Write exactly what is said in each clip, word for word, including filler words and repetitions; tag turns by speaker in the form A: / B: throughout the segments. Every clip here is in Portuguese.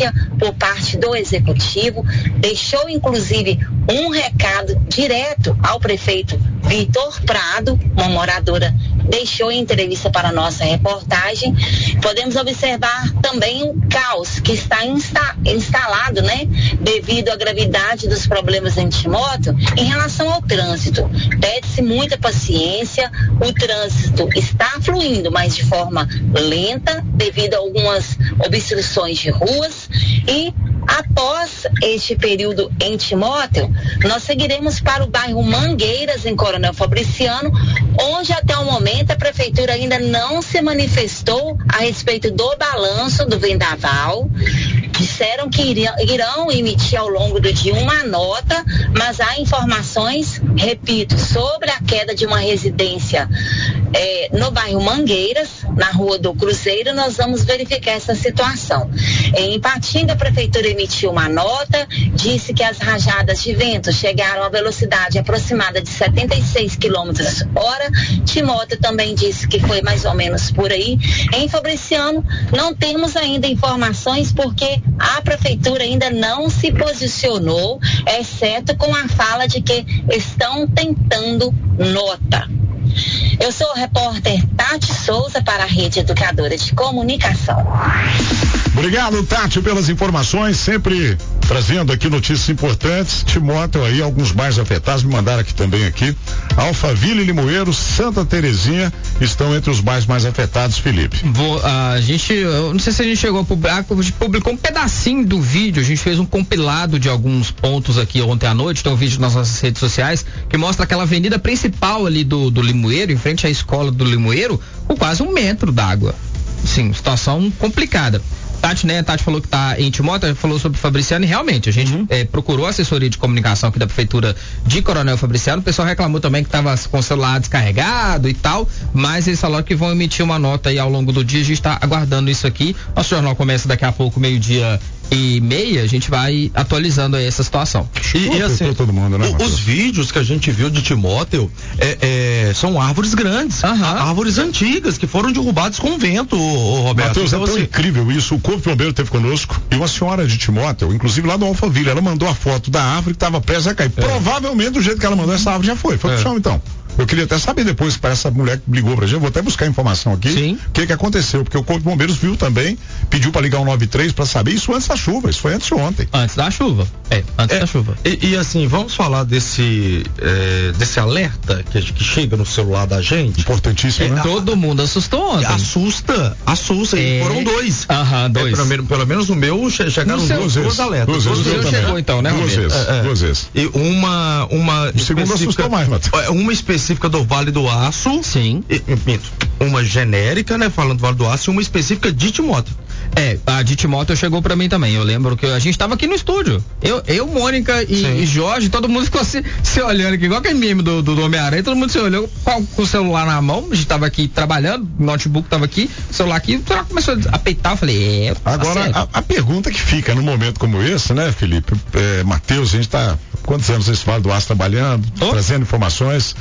A: urgência por parte do Executivo, deixou inclusive um recado direto ao prefeito Vitor Prado, uma moradora deixou em entrevista para a nossa reportagem. Podemos observar também o caos que está insta- instalado, né, devido à gravidade dos problemas em Timóteo em relação ao trânsito. Pede-se muita paciência, o trânsito está fluindo, mas de forma lenta, devido a algumas obstruções de ruas, e após este período em Timóteo, nós seguiremos para o bairro Mangueiras, em Coronel Fabriciano, onde até o momento a prefeitura ainda não se manifestou a respeito do balanço do vendaval. Disseram que irão, irão emitir ao longo do dia uma nota, mas há informações, repito, sobre a queda de uma residência é, no bairro Mangueiras, na Rua do Cruzeiro. Nós vamos verificar essa situação. Em Ipatinga, a prefeitura emitiu uma nota, disse que as rajadas de vento chegaram a velocidade aproximada de setenta e seis quilômetros hora. Timóteo também disse que foi mais ou menos por aí. Em Fabriciano, não temos ainda informações porque a prefeitura ainda não se posicionou, exceto com a fala de que estão tentando nota. Eu sou o repórter Tati Souza para a Rede Educadora de Comunicação.
B: Obrigado, Tati, pelas informações, sempre trazendo aqui notícias importantes. Timóteo aí, alguns mais afetados, me mandaram aqui também aqui. Alphaville, Limoeiro, Santa Terezinha estão entre os bairros mais afetados, Felipe.
C: Vou, a gente, eu não sei se a gente chegou a publicar, a gente publicou um pedacinho do vídeo, a gente fez um compilado de alguns pontos aqui ontem à noite, tem um vídeo nas nossas redes sociais que mostra aquela avenida principal ali do, do Limoeiro, em frente à escola do Limoeiro, com quase um metro d'água. Sim, situação complicada. Tati, né? Tati falou que tá em Timóteo, falou sobre Fabriciano e realmente a gente uhum. eh, procurou a assessoria de comunicação aqui da prefeitura de Coronel Fabriciano. O pessoal reclamou também que tava com o celular descarregado e tal, mas eles falaram que vão emitir uma nota aí ao longo do dia. A gente tá aguardando isso aqui. Nosso jornal começa daqui a pouco, meio-dia e meia, a gente vai atualizando aí essa situação.
D: E, e assim,
B: todo mundo, né,
D: os vídeos que a gente viu de Timóteo é, é, são árvores grandes, uhum. árvores antigas que foram derrubadas com vento, ô, Roberto.
B: Matheus,
D: então,
B: é tão
D: assim,
B: incrível isso. O Corpo de Bombeiro esteve conosco e uma senhora de Timóteo, inclusive lá do Alphaville, ela mandou a foto da árvore que estava prestes a cair. É. Provavelmente do jeito que ela mandou, essa árvore já foi. Foi é. pro chão, então. Eu queria até saber depois para essa mulher que ligou pra gente, eu vou até buscar informação aqui, o que que aconteceu, porque o Corpo de Bombeiros viu também, pediu para ligar o nove três para saber, isso antes da chuva, isso foi antes de ontem.
C: Antes da chuva, é, antes é, da chuva.
D: E, e assim, vamos falar desse é, desse alerta que, que chega no celular da gente.
B: Importantíssimo, é, né?
C: Todo mundo assustou ontem.
D: Assusta, assusta, é, e foram dois.
C: Aham, dois.
D: É, pelo, pelo menos o meu chegaram duas,
B: duas,
D: duas alertas.
B: Duas vezes.
C: Duas chegou então, né?
B: Duas vezes,
D: é, é.
B: duas vezes.
D: E uma, uma
B: o segundo assustou mais, Matheus.
D: Uma específica do Vale do Aço.
C: Sim.
D: E, uma genérica, né? Falando do Vale do Aço, e uma específica de Timóteo.
C: É, a de Timóteo chegou pra mim também. Eu lembro que a gente tava aqui no estúdio. Eu, eu Mônica e, e Jorge, todo mundo ficou se, se olhando aqui, igual aquele meme do, do, do Homem-Aranha, todo mundo se olhou com, com o celular na mão. A gente tava aqui trabalhando, o notebook tava aqui, o celular aqui, o celular começou a peitar. Eu falei, é.
B: Agora, a, a pergunta que fica num momento como esse, né, Felipe? É, Matheus, a gente tá. Quantos anos esse Vale do Aço trabalhando, oh. trazendo informações?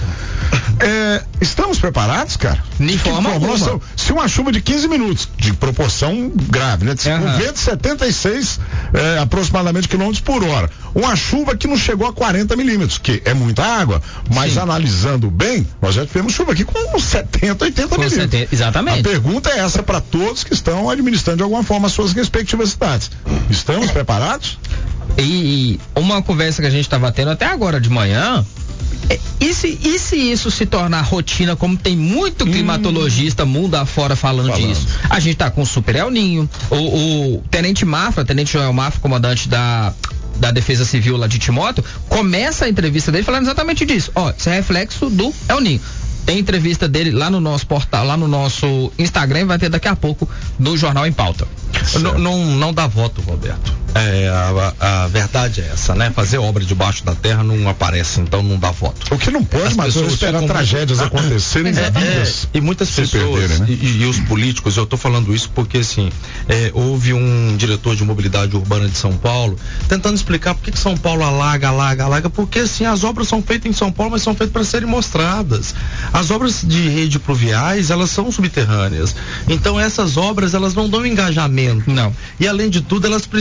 B: É, estamos preparados, cara?
C: Nem forma alguma.
B: Nossa, se uma chuva de quinze minutos, de proporção grave, né? Com uhum. vento de setenta e seis é, aproximadamente quilômetros por hora. Uma chuva que não chegou a quarenta milímetros, que é muita água, mas Sim. analisando bem, nós já tivemos chuva aqui com uns setenta, oitenta
C: com
B: milímetros.
C: setenta, exatamente.
B: A pergunta é essa para todos que estão administrando de alguma forma as suas respectivas cidades. Estamos preparados?
C: E, e uma conversa que a gente estava tendo até agora de manhã, é, e, se, e se isso se tornar rotina, como tem muito climatologista hum. mundo afora falando, falando disso? A gente tá com o Super El Ninho, o, o Tenente Mafra, Tenente Joel Mafra, comandante da da Defesa Civil lá de Timóteo, começa a entrevista dele falando exatamente disso. Ó, isso é reflexo do El Ninho. Tem entrevista dele lá no nosso portal, lá no nosso Instagram, vai ter daqui a pouco no Jornal em Pauta.
D: Não, não, não dá voto, Roberto. É, a, a verdade é essa, né? Fazer obra debaixo da terra não aparece, então não dá voto.
B: O que não pode, mas esperar tragédias acontecerem.
D: É, é, e muitas pessoas, perderem, né? e, e os políticos, eu tô falando isso porque assim, é, houve um diretor de mobilidade urbana de São Paulo tentando explicar por que, que São Paulo alaga, alaga, alaga, porque assim, as obras são feitas em São Paulo, mas são feitas para serem mostradas. As obras de rede pluviais, elas são subterrâneas. Então essas obras, elas não dão engajamento.
C: Não.
D: E além de tudo, elas precisam